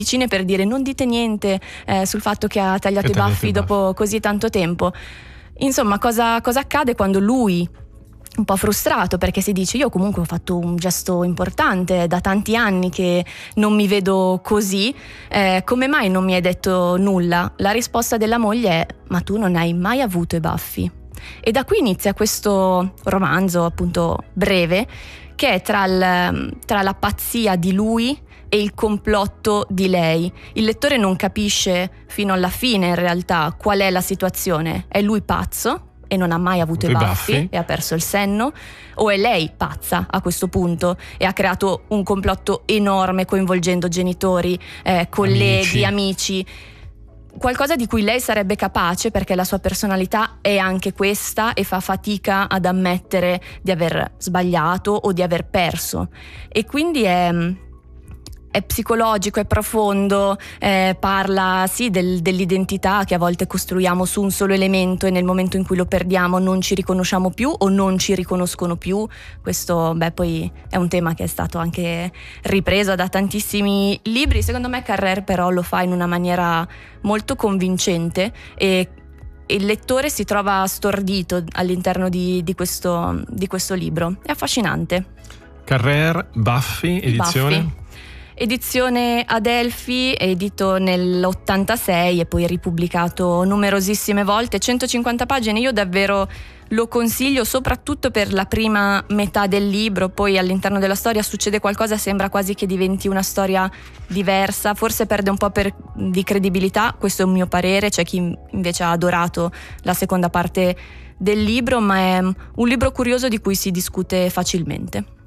vicine per dire non dite niente sul fatto che ha tagliato i baffi dopo così tanto tempo. Insomma, cosa accade quando lui, un po' frustrato perché si dice io comunque ho fatto un gesto importante, da tanti anni che non mi vedo così, come mai non mi hai detto nulla? La risposta della moglie è: ma tu non hai mai avuto i baffi. E da qui inizia questo romanzo appunto breve che è tra la pazzia di lui e il complotto di lei. Il lettore non capisce fino alla fine in realtà qual è la situazione. È lui pazzo e non ha mai avuto i baffi e ha perso il senno, o è lei pazza a questo punto e ha creato un complotto enorme coinvolgendo genitori, colleghi, amici, qualcosa di cui lei sarebbe capace perché la sua personalità è anche questa e fa fatica ad ammettere di aver sbagliato o di aver perso. E quindi è psicologico, è profondo, parla sì dell'identità che a volte costruiamo su un solo elemento e nel momento in cui lo perdiamo non ci riconosciamo più o non ci riconoscono più. Questo poi è un tema che è stato anche ripreso da tantissimi libri. Secondo me Carrère però lo fa in una maniera molto convincente e il lettore si trova stordito all'interno di questo libro. È affascinante. Carrère, Baffi, edizione? Baffi. Edizione Adelphi, edito nell'86 e poi ripubblicato numerosissime volte, 150 pagine. Io davvero lo consiglio soprattutto per la prima metà del libro, poi all'interno della storia succede qualcosa, sembra quasi che diventi una storia diversa, forse perde un po' di credibilità, questo è un mio parere, c'è chi invece ha adorato la seconda parte del libro, ma è un libro curioso di cui si discute facilmente.